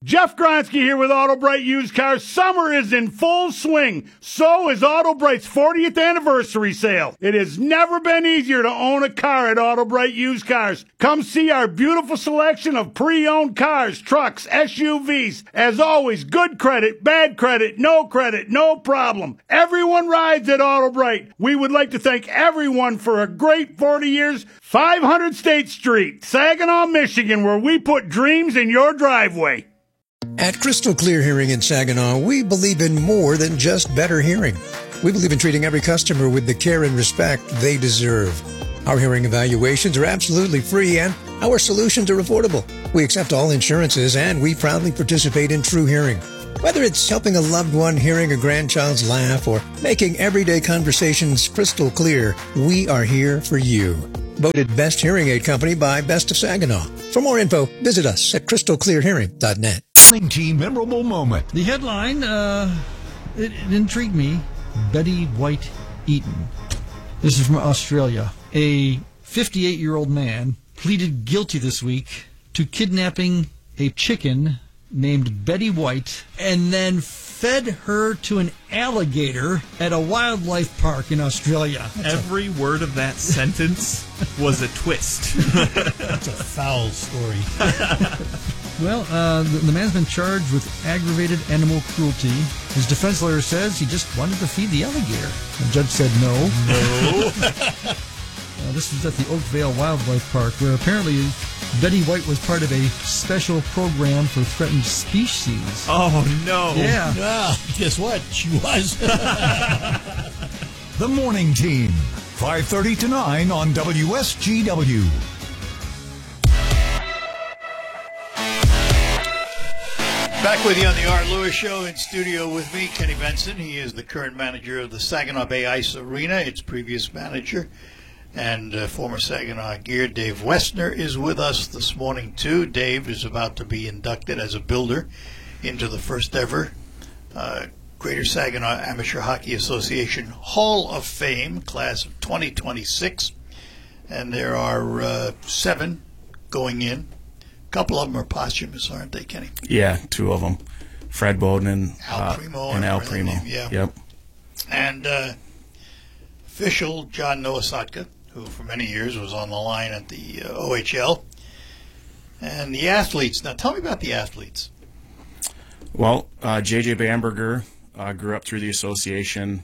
Jeff Gronsky here with Auto Bright Used Cars. Summer is in full swing. So is Auto Bright's 40th anniversary sale. It has never been easier to own a car at Auto Bright Used Cars. Come see our beautiful selection of pre-owned cars, trucks, SUVs. As always, good credit, bad credit, no problem. Everyone rides at Auto Bright. We would like to thank everyone for a great 40 years. 500 State Street, Saginaw, Michigan, where we put dreams in your driveway. At Crystal Clear Hearing in Saginaw, we believe in more than just better hearing. We believe in treating every customer with the care and respect they deserve. Our hearing evaluations are absolutely free and our solutions are affordable. We accept all insurances and we proudly participate in True Hearing. Whether it's helping a loved one hearing a grandchild's laugh or making everyday conversations crystal clear, we are here for you. Voted Best Hearing Aid Company by Best of Saginaw. For more info, visit us at crystalclearhearing.net. Team memorable moment. The headline, it intrigued me. Betty White Eaton. This is from Australia. A 58-year-old man pleaded guilty this week to kidnapping a chicken named Betty White and then fed her to an alligator at a wildlife park in Australia. Every word of that sentence was a twist. That's a foul story. Well, the man's been charged with aggravated animal cruelty. His defense lawyer says he just wanted to feed the alligator. The judge said no. No. This was at the Oakvale Wildlife Park, where apparently Betty White was part of a special program for threatened species. Oh, no. Yeah. Guess what? She was. The Morning Team, 5:30 to 9 on WSGW. Back with you on the Art Lewis Show. In studio with me, Kenny Benson. He is the current manager of the Saginaw Bay Ice Arena, its previous manager, and former Saginaw Gear. Dave Westner is with us this morning, too. Dave is about to be inducted as a builder into the first ever Greater Saginaw Amateur Hockey Association Hall of Fame, class of 2026. And there are 7 going in. A couple of them are posthumous, aren't they, Kenny? Yeah, 2 of them. Fred Bowden and Al Primo. And Al Primo. Yeah. Yep. And official John Nowasatka, who for many years was on the line at the OHL. And the athletes. Now, tell me about the athletes. Well, J.J. Bamberger grew up through the association,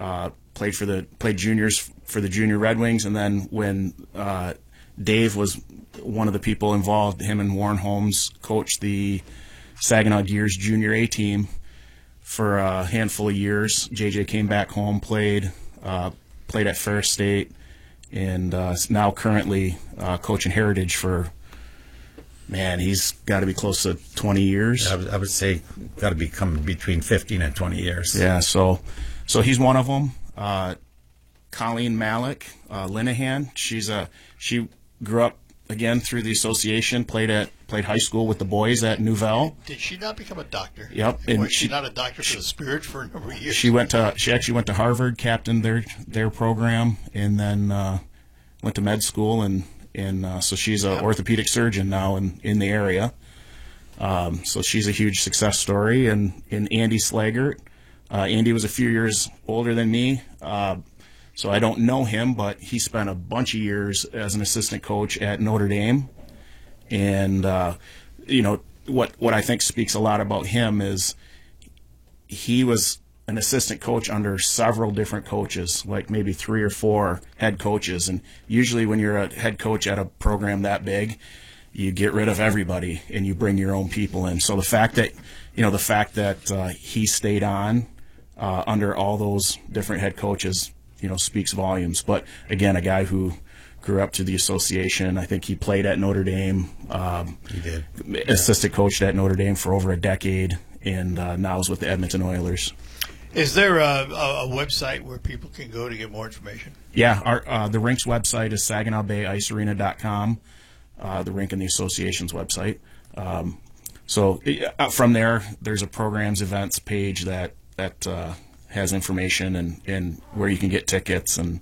played juniors for the Junior Red Wings, and then when Dave was one of the people involved, him and Warren Holmes coached the Saginaw Gears Junior A team for a handful of years. JJ came back home, played at Fair State, and now currently coaching Heritage for, man, he's got to be close to 20 years. I would say got to be coming between 15 and 20 years. Yeah, so he's one of them. Colleen Malik, Linehan, she grew up again through the association, played high school with the boys at Nouvelle. Did she not become a doctor? Yep. And was she not a doctor for the Spirit for a number of years? She actually went to Harvard, captained their program, and then went to med school, and so she's an orthopedic surgeon now in the area. So she's a huge success story. And Andy Slagert, Andy was a few years older than me. So I don't know him, but he spent a bunch of years as an assistant coach at Notre Dame. And, what I think speaks a lot about him is he was an assistant coach under several different coaches, like maybe 3 or 4 head coaches. And usually when you're a head coach at a program that big, you get rid of everybody and you bring your own people in. So the fact that he stayed on under all those different head coaches, speaks volumes. But again, a guy who grew up to the association. I think he played at Notre Dame. He did. Assistant coached at Notre Dame for over a decade, and now is with the Edmonton Oilers. Is there a website where people can go to get more information? Yeah, the rink's website is SaginawBayIceArena.com, the rink and the association's website. So from there's a programs events page that has information and where you can get tickets and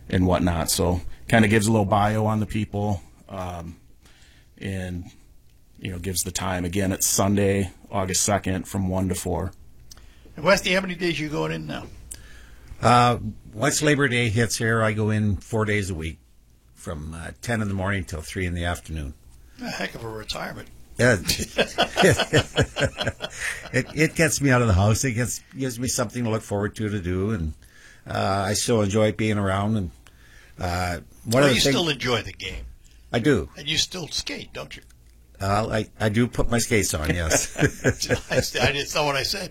whatnot. So kind of gives a little bio on the people, and gives the time. Again, it's Sunday, August 2nd from 1 to 4. And Westy, how many days are you going in now? Once Labor Day hits here, I go in 4 days a week from 10 in the morning till 3 in the afternoon. A heck of a retirement. Yeah. It gets me out of the house. It gives me something to look forward to do, and I still enjoy being around. And you still enjoy the game. I do. And you still skate, don't you? I do put my skates on, yes. That's not what I said.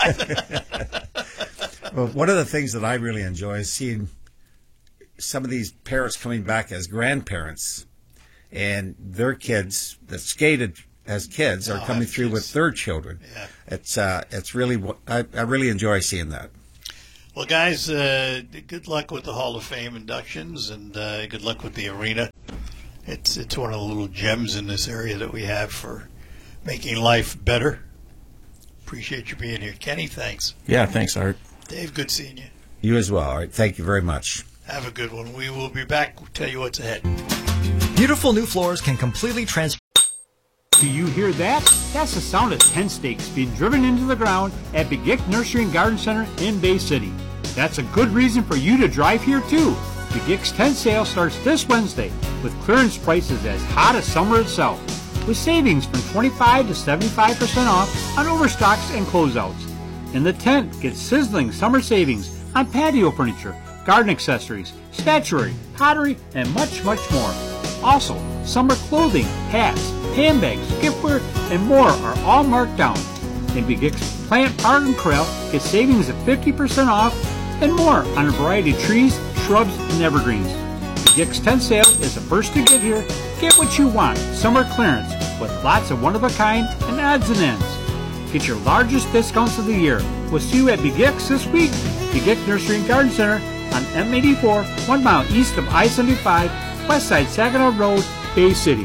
Well, one of the things that I really enjoy is seeing some of these parents coming back as grandparents, and their kids that skated as kids are coming through with their children. Yeah. It's really, I really enjoy seeing that. Well, guys, good luck with the Hall of Fame inductions, and good luck with the arena. It's one of the little gems in this area that we have for making life better. Appreciate you being here. Kenny, thanks. Yeah, thanks, Art. Dave, good seeing you. You as well, Art. Thank you very much. Have a good one. We will be back. We'll tell you what's ahead. Beautiful new floors can completely transform. Do you hear that? That's the sound of tent stakes being driven into the ground at Begic Nursery and Garden Center in Bay City. That's a good reason for you to drive here too. Begic's tent sale starts this Wednesday with clearance prices as hot as summer itself, with savings from 25 to 75% off on overstocks and closeouts. In the tent, get sizzling summer savings on patio furniture, garden accessories, statuary, pottery, and much, much more. Also, summer clothing, hats, handbags, giftware, and more are all marked down. In Begic's Plant, Park, and Corral, get savings of 50% off and more on a variety of trees, shrubs, and evergreens. Begic's tent sale is the first to get here. Get what you want, summer clearance, with lots of one-of-a-kind and odds and ends. Get your largest discounts of the year. We'll see you at Begic's this week. Begic Nursery and Garden Center on M84, 1 mile east of I-75, west side Saginaw Road, Bay City.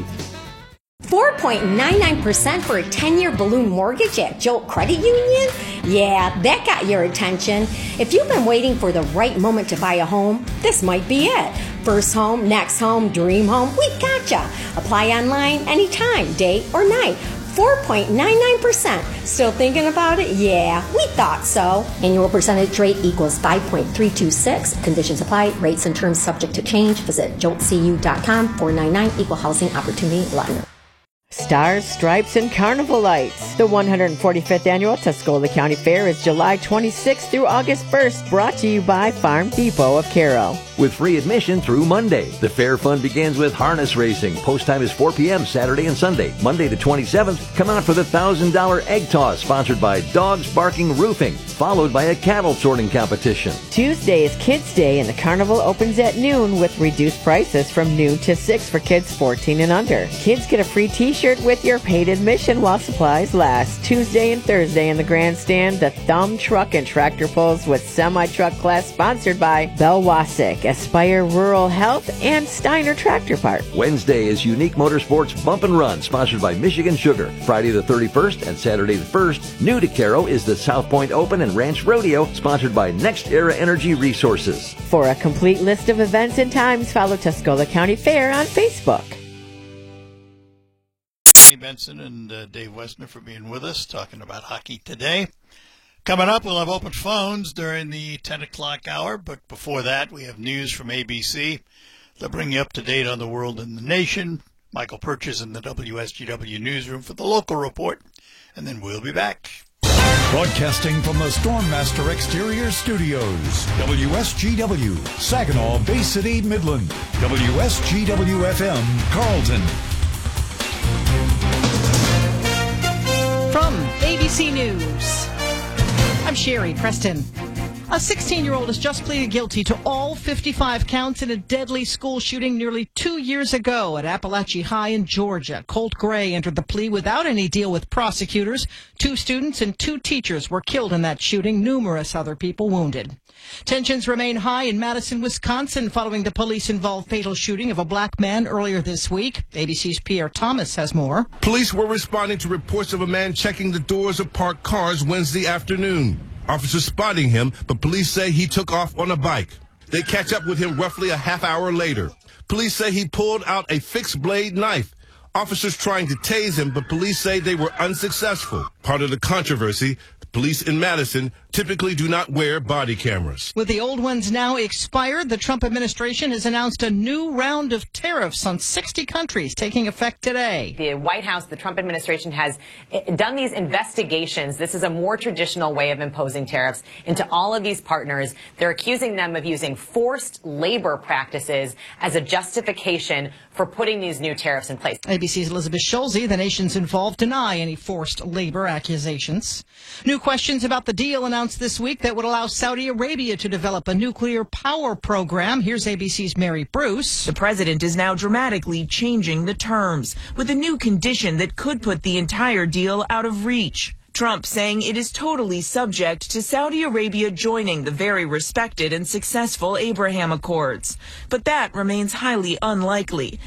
4.99% for a 10-year balloon mortgage at Jolt Credit Union? Yeah, that got your attention. If you've been waiting for the right moment to buy a home, this might be it. First home, next home, dream home, we've got ya. Apply online anytime, day or night. 4.99%. Still thinking about it? Yeah, we thought so. Annual percentage rate equals 5.326. Conditions apply. Rates and terms subject to change. Visit joltcu.com. 499 Equal Housing Opportunity Latin. Stars, Stripes, and Carnival Lights. The 145th Annual Tuscola County Fair is July 26th through August 1st, brought to you by Farm Depot of Carroll. With free admission through Monday. The fair fun begins with harness racing. Post time is 4 p.m. Saturday and Sunday. Monday the 27th, come out for the $1,000 egg toss sponsored by Dogs Barking Roofing, followed by a cattle sorting competition. Tuesday is Kids Day, and the carnival opens at noon with reduced prices from noon to 6 for kids 14 and under. Kids get a free t-shirt with your paid admission while supplies last. Tuesday and Thursday in the grandstand, the Thumb Truck and Tractor Pulls with Semi-Truck class sponsored by Bell Wasick, Aspire Rural Health, and Steiner Tractor Park. Wednesday is Unique Motorsports Bump and Run, sponsored by Michigan Sugar. Friday the 31st and Saturday the 1st, new to Caro is the South Point Open and Ranch Rodeo, sponsored by Next Era Energy Resources. For a complete list of events and times, follow Tuscola County Fair on Facebook. Kenny Benson and Dave Westner for being with us, talking about hockey today. Coming up, we'll have open phones during the 10 o'clock hour, but before that, we have news from ABC. They'll bring you up to date on the world and the nation. Michael Purchase in the WSGW newsroom for the local report, and then we'll be back. Broadcasting from the Stormmaster Exterior Studios, WSGW, Saginaw, Bay City, Midland, WSGW-FM, Carlton. From ABC News, I'm Sherry Preston. A 16-year-old has just pleaded guilty to all 55 counts in a deadly school shooting nearly 2 years ago at Appalachia High in Georgia. Colt Gray entered the plea without any deal with prosecutors. 2 students and 2 teachers were killed in that shooting, numerous other people wounded. Tensions remain high in Madison, Wisconsin, following the police-involved fatal shooting of a black man earlier this week. ABC's Pierre Thomas has more. Police were responding to reports of a man checking the doors of parked cars Wednesday afternoon. Officers spotting him, but police say he took off on a bike. They catch up with him roughly a half hour later. Police say he pulled out a fixed blade knife. Officers trying to tase him, but police say they were unsuccessful. Part of the controversy, the police in Madison typically do not wear body cameras. With the old ones now expired, the Trump administration has announced a new round of tariffs on 60 countries taking effect today. The White House, the Trump administration has done these investigations. This is a more traditional way of imposing tariffs into all of these partners. They're accusing them of using forced labor practices as a justification for putting these new tariffs in place. ABC's Elizabeth Schulze, the nations involved, deny any forced labor accusations. New questions about the deal announced this week that would allow Saudi Arabia to develop a nuclear power program. Here's ABC's Mary Bruce. The president is now dramatically changing the terms with a new condition that could put the entire deal out of reach. Trump saying it is totally subject to Saudi Arabia joining the very respected and successful Abraham Accords. But that remains highly unlikely.